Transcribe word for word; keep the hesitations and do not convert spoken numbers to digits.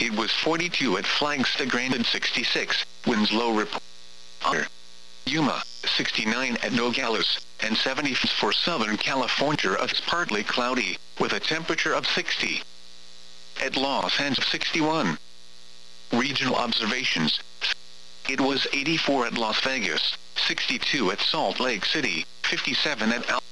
humidity was forty-two at Flagstaff Grande, sixty-six, Winslow report. Yuma, sixty-nine at Nogales, and seventy for Southern California. It's partly cloudy, with a temperature of sixty. At Los Angeles, sixty-one. Regional observations. It was eighty-four at Las Vegas, sixty-two at Salt Lake City, fifty-seven at Al